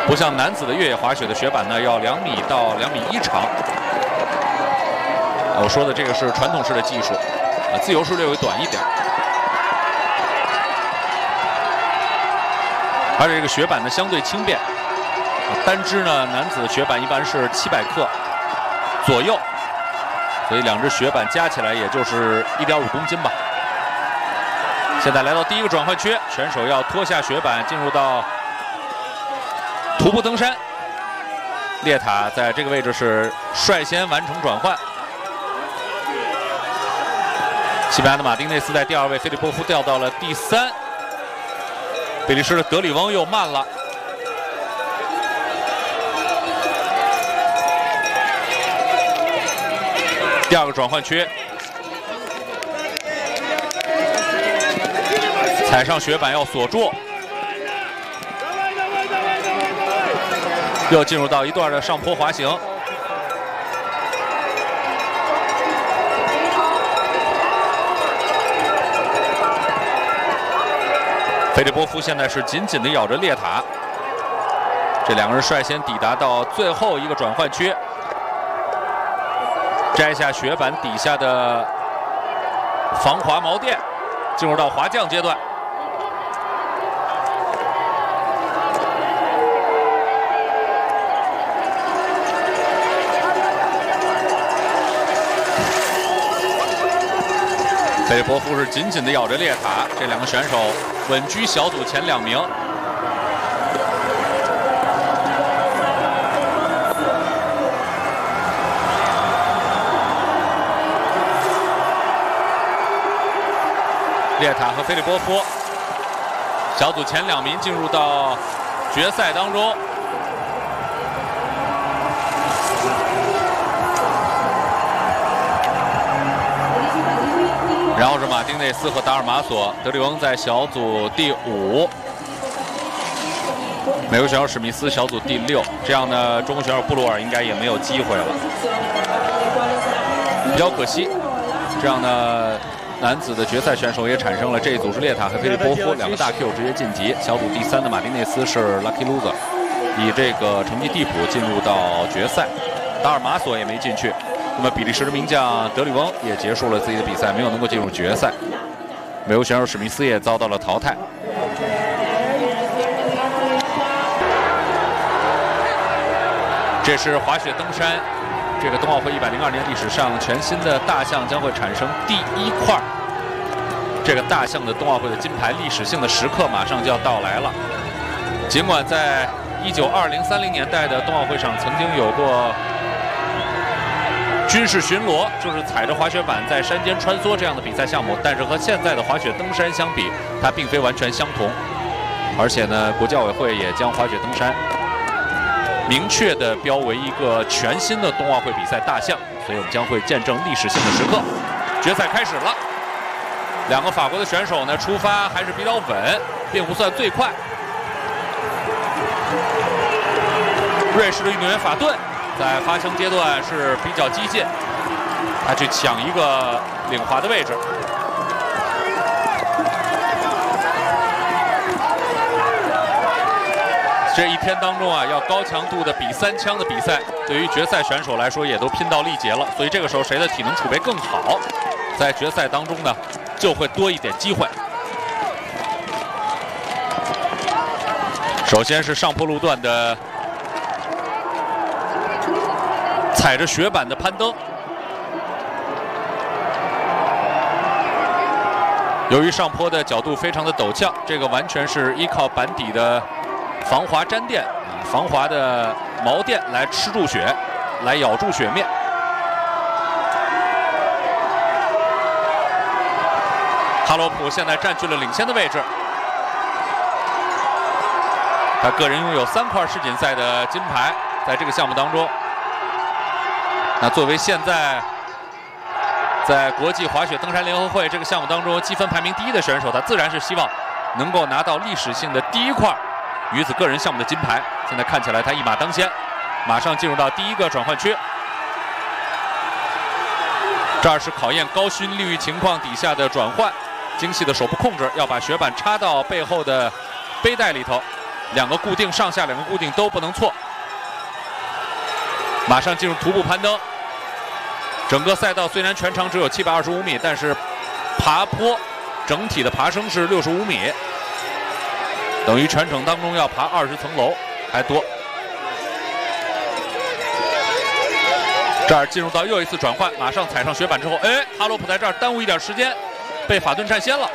不像男子的越野滑雪的雪板呢，要2米到2米1长。我说的这个是传统式的技术，自由式略微短一点。而且这个雪板呢相对轻便，单只呢男子的雪板一般是700克左右，所以2只雪板加起来也就是1.5公斤吧。现在来到第一个转换区，选手要脱下雪板，进入到徒步登山。列塔在这个位置是率先完成转换。西班牙的马丁内斯在第2位，菲利波夫掉到了第3。比利时的德里翁又慢了。第2个转换区，踩上雪板要锁住，又进入到一段的上坡滑行。菲利波夫现在是紧紧地咬着列塔，这2个人率先抵达到最后一个转换区，摘下雪板底下的防滑毛垫，进入到滑降阶段。菲利波夫是紧紧地咬着列塔，这2个选手稳居小组前2名。列塔和菲利波夫小组前2名进入到决赛当中。然后是马丁内斯和达尔马索，德里翁在小组第5，美国选手史密斯小组第6。这样呢，中国选手布鲁尔应该也没有机会了，比较可惜。这样呢，男子的决赛选手也产生了，这一组是列塔和菲利波夫2个大 Q 直接晋级。小组第3的马丁内斯是 lucky loser， 以这个成绩递补进入到决赛。达尔马索也没进去。那么比利时的名将德里翁也结束了自己的比赛，没有能够进入决赛。美国选手史密斯也遭到了淘汰。这是滑雪登山，这个冬奥会102年历史上全新的大项将会产生第1块。这个大项的冬奥会的金牌历史性的时刻马上就要到来了。尽管在1920、30年代的冬奥会上曾经有过军事巡逻，就是踩着滑雪板在山间穿梭这样的比赛项目，但是和现在的滑雪登山相比，它并非完全相同。而且呢，国际奥委会也将滑雪登山明确地标为一个全新的冬奥会比赛大项，所以我们将会见证历史性的时刻。决赛开始了，2个法国的选手呢出发还是比较稳，并不算最快。瑞士的运动员法顿在发枪阶段是比较激进，他去抢一个领滑的位置。这一天当中啊，要高强度的比3枪的比赛，对于决赛选手来说也都拼到力竭了。所以这个时候谁的体能储备更好，在决赛当中呢就会多一点机会。首先是上坡路段的踩着雪板的攀登，由于上坡的角度非常的陡峭，这个完全是依靠板底的防滑粘垫、防滑的毛垫来吃住雪，来咬住雪面。哈罗普现在占据了领先的位置，他个人拥有3块世锦赛的金牌，在这个项目当中。那作为现在国际滑雪登山联合会这个项目当中积分排名第1的选手，他自然是希望能够拿到历史性的第1块女子个人项目的金牌。现在看起来他一马当先，马上进入到第1个转换区。这儿是考验高心率情况底下的转换，精细的手部控制，要把雪板插到背后的背带里头， 两个固定上下两个固定都不能错。马上进入徒步攀登。整个赛道虽然全长只有725米，但是爬坡整体的爬升是65米，等于全程当中要爬20层楼还多。这儿进入到又一次转换，马上踩上雪板之后，哎，哈罗普在这儿耽误一点时间，被法顿占先了。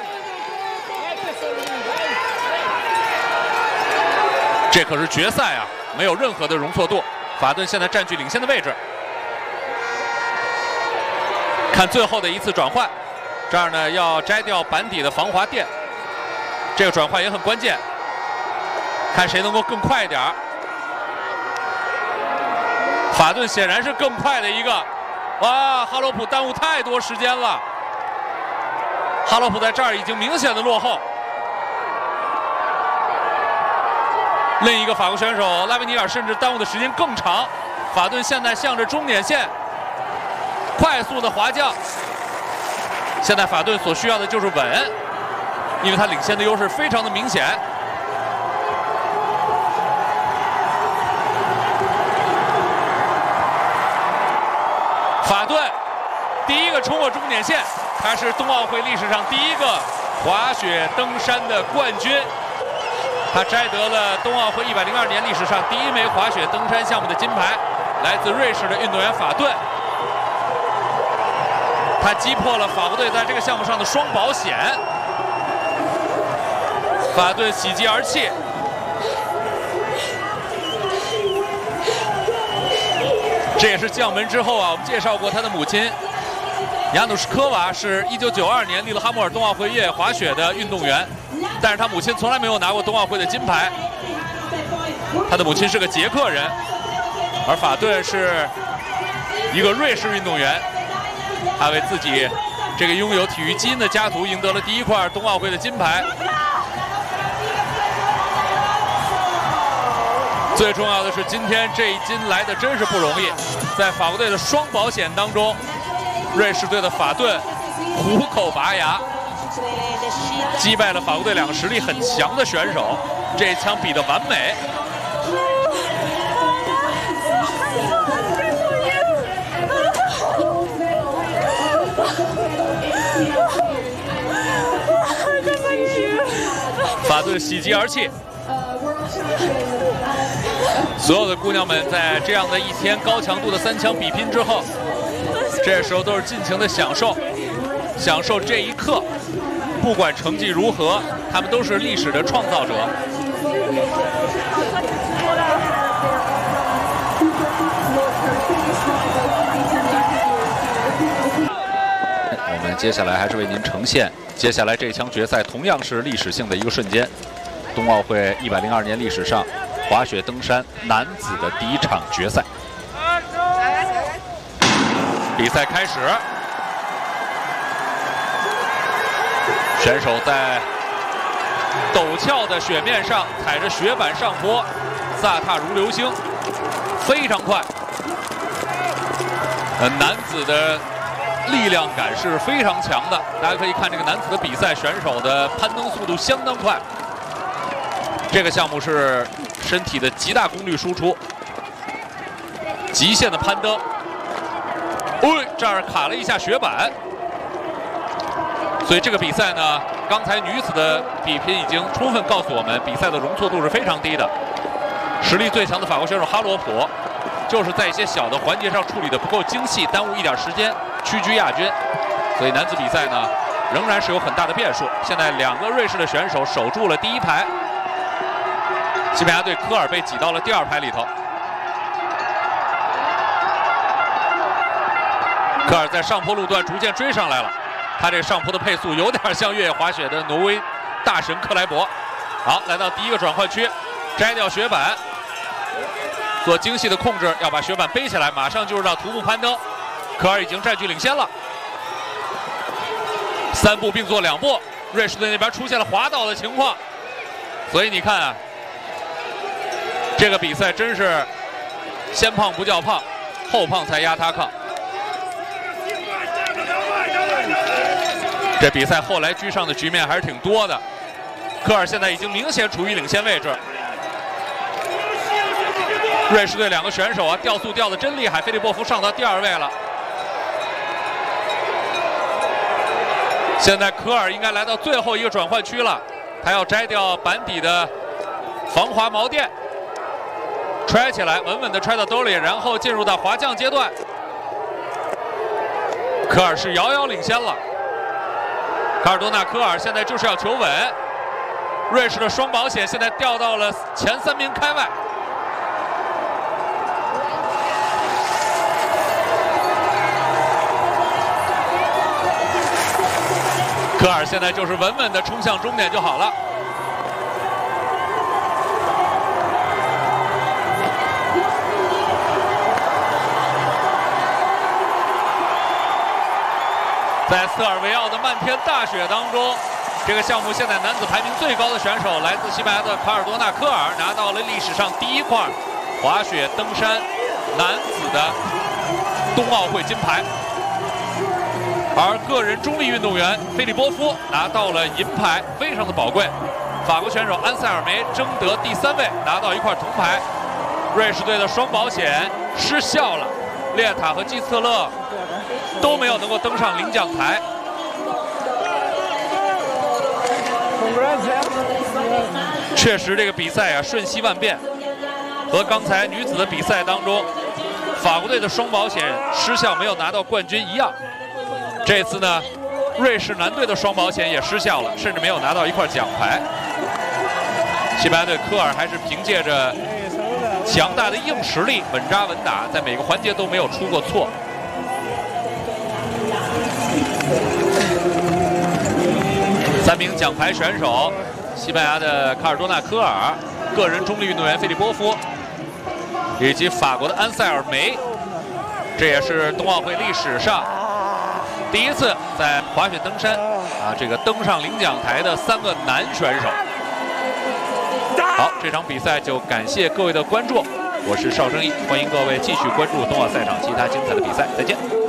这可是决赛啊，没有任何的容错度。法顿现在占据领先的位置。看最后的一次转换，这儿呢要摘掉板底的防滑垫，这个转换也很关键，看谁能够更快一点。法顿显然是更快的一个，哇，哈罗普耽误太多时间了，哈罗普在这儿已经明显的落后。另一个法国选手拉维尼尔甚至耽误的时间更长，法顿现在向着终点线快速的滑降。现在法顿所需要的就是稳，因为他领先的优势非常的明显。法顿第一个冲过终点线，他是冬奥会历史上第一个滑雪登山的冠军。他摘得了冬奥会102年历史上第一枚滑雪登山项目的金牌，来自瑞士的运动员法顿。他击破了法国队在这个项目上的双保险。法顿喜极而泣。这也是将门之后啊，我们介绍过他的母亲亚努什科娃是1992年利勒哈默尔冬奥会越野滑雪的运动员。但是他母亲从来没有拿过冬奥会的金牌，他的母亲是个捷克人，而法顿是一个瑞士运动员，他为自己这个拥有体育基因的家族赢得了第一块冬奥会的金牌。最重要的是，今天这一金来的真是不容易，在法国队的双保险当中，瑞士队的法顿虎口拔牙，击败了法国队两个实力很强的选手，这一枪比得完美。法顿喜极而泣。所有的姑娘们在这样的一天高强度的3枪比拼之后，这时候都是尽情的享受这一刻。不管成绩如何，他们都是历史的创造者。我们接下来还是为您呈现接下来这场决赛，同样是历史性的一个瞬间，冬奥会102年历史上滑雪登山男子的第一场决赛。比赛开始。选手在陡峭的雪面上踩着雪板上坡，飒沓如流星，非常快。男子的力量感是非常强的，大家可以看这个男子的比赛，选手的攀登速度相当快。这个项目是身体的极大功率输出，极限的攀登。这儿卡了一下雪板。所以这个比赛呢，刚才女子的比拼已经充分告诉我们，比赛的容错度是非常低的。实力最强的法国选手哈罗普，就是在一些小的环节上处理的不够精细，耽误一点时间，屈居亚军。所以男子比赛呢，仍然是有很大的变数。现在2个瑞士的选手守住了第1排，西班牙队科尔被挤到了第2排里头。科尔在上坡路段逐渐追上来了。他这上坡的配速有点像越野滑雪的挪威大神克莱伯。好，来到第1个转换区，摘掉雪板，做精细的控制，要把雪板背起来，马上就是到徒步攀登。科尔已经占据领先了，3步并作2步。瑞士队那边出现了滑倒的情况，所以你看啊，这个比赛真是先胖不叫胖，后胖才压他炕。这比赛后来居上的局面还是挺多的，科尔现在已经明显处于领先位置。 瑞士队2个选手啊，掉速掉得真厉害，菲利波夫上到第2位了。现在科尔应该来到最后一个转换区了，他要摘掉板底的防滑毛垫，揣起来，稳稳地揣到兜里，然后进入到滑降阶段。科尔是遥遥领先了。卡尔多纳科尔现在就是要求稳。瑞士的双保险现在掉到了前3名开外。科尔现在就是稳稳地冲向终点就好了。在塞尔维奥的漫天大雪当中，这个项目现在男子排名最高的选手来自西班牙的卡尔多纳科尔拿到了历史上第1块滑雪登山男子的冬奥会金牌，而个人中立运动员菲利波夫拿到了银牌，非常的宝贵。法国选手安塞尔梅争得第3位，拿到1块铜牌。瑞士队的双保险失效了，列塔和基策勒都没有能够登上领奖台。确实，这个比赛啊瞬息万变，和刚才女子的比赛当中，法国队的双保险失效没有拿到冠军一样。这次呢，瑞士男队的双保险也失效了，甚至没有拿到1块奖牌。西班牙队科尔还是凭借着强大的硬实力，稳扎稳打，在每个环节都没有出过错。3名奖牌选手，西班牙的卡尔多纳科尔，个人中立运动员菲利波夫，以及法国的安塞尔梅。这也是冬奥会历史上第一次在滑雪登山这个登上领奖台的3个男选手。好，这场比赛就感谢各位的关注，我是邵正义，欢迎各位继续关注冬奥赛场其他精彩的比赛，再见。